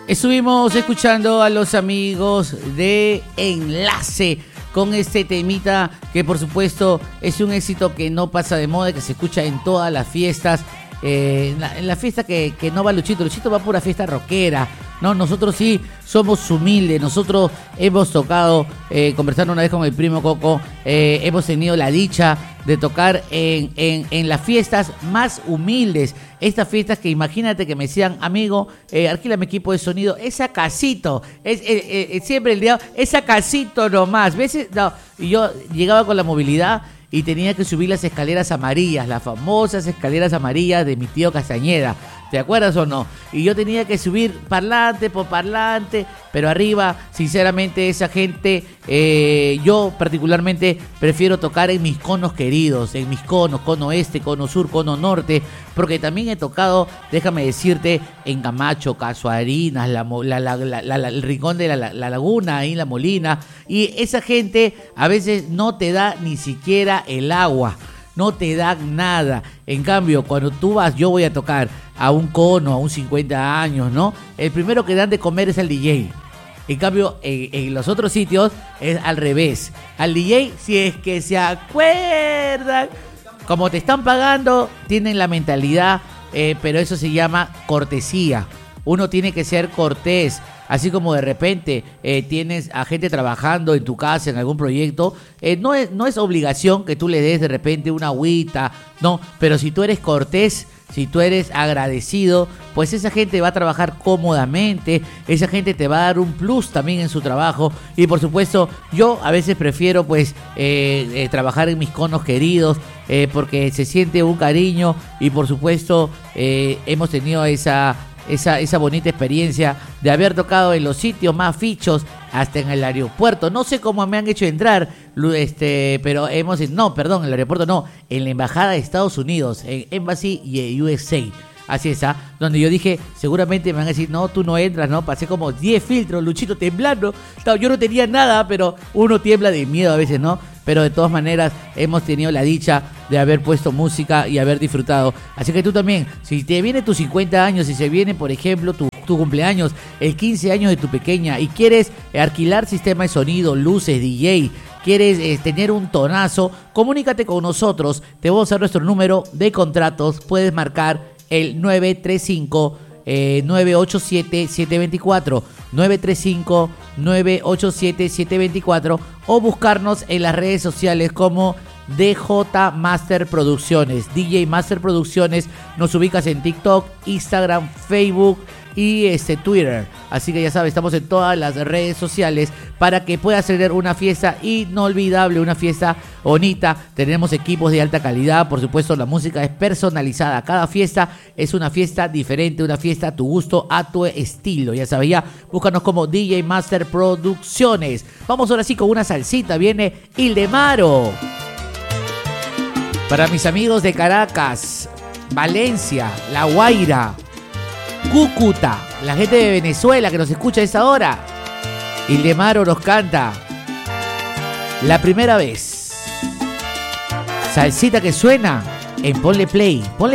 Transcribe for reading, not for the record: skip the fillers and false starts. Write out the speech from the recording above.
Estuvimos escuchando a los amigos de Enlace con este temita que por supuesto es un éxito que no pasa de moda, que se escucha en todas las fiestas. En la fiesta que no va Luchito va a pura fiesta rockera, ¿no? Nosotros sí somos humildes, nosotros hemos tocado, conversando una vez con el primo Coco, hemos tenido la dicha de tocar en las fiestas más humildes, estas fiestas que imagínate que me decían, amigo, alquílame equipo de sonido, esa casito, siempre el día, esa casito nomás, veces, no, y yo llegaba con la movilidad y tenía que subir las escaleras amarillas, las famosas escaleras amarillas de mi tío Castañeda. ¿Te acuerdas o no? Y yo tenía que subir parlante por parlante, pero arriba, sinceramente, esa gente, yo particularmente prefiero tocar en mis conos queridos, en mis conos, cono este, cono sur, cono norte, porque también he tocado, déjame decirte, en Camacho, Casuarinas, el rincón de la laguna, ahí en La Molina, y esa gente a veces no te da ni siquiera el agua. No te dan nada. En cambio, cuando tú vas, yo voy a tocar a un cono, a un 50 años, ¿no? El primero que dan de comer es al DJ. En cambio, en los otros sitios es al revés. Al DJ, si es que se acuerdan, como te están pagando, tienen la mentalidad, pero eso se llama cortesía. Uno tiene que ser cortés. Así como de repente tienes a gente trabajando en tu casa, en algún proyecto, no es obligación que tú le des de repente una agüita, no, pero si tú eres cortés, si tú eres agradecido, pues esa gente va a trabajar cómodamente, esa gente te va a dar un plus también en su trabajo y por supuesto yo a veces prefiero pues trabajar en mis conos queridos porque se siente un cariño y por supuesto hemos tenido esa bonita experiencia de haber tocado en los sitios más fichos, hasta en el aeropuerto. No sé cómo me han hecho entrar, pero en el aeropuerto no, en la embajada de Estados Unidos, en Embassy y USA. Así es, donde yo dije, seguramente me van a decir, no, tú no entras, ¿no? Pasé como 10 filtros, Luchito, temblando. Yo no tenía nada, pero uno tiembla de miedo a veces, ¿no? Pero de todas maneras hemos tenido la dicha de haber puesto música y haber disfrutado. Así que tú también, si te viene tus 50 años, si se viene, por ejemplo, tu cumpleaños, el 15 años de tu pequeña y quieres alquilar sistema de sonido, luces, DJ, quieres tener un tonazo, comunícate con nosotros. Te vamos a dar nuestro número de contratos. Puedes marcar el 935 987 724 935 987 724 o buscarnos en las redes sociales como DJ Master Producciones. DJ Master Producciones, nos ubicas en TikTok, Instagram, Facebook y Twitter. Así que ya sabes, estamos en todas las redes sociales para que puedas tener una fiesta inolvidable, una fiesta bonita. Tenemos equipos de alta calidad, por supuesto la música es personalizada. Cada fiesta es una fiesta diferente, una fiesta a tu gusto, a tu estilo. Ya sabes, ya búscanos como DJ Master Producciones. Vamos ahora sí con una salsita, viene Ildemaro. Para mis amigos de Caracas, Valencia, La Guaira, Cúcuta, la gente de Venezuela que nos escucha a esta hora, Ildemaro nos canta La Primera Vez. Salsita que suena en Ponle Play.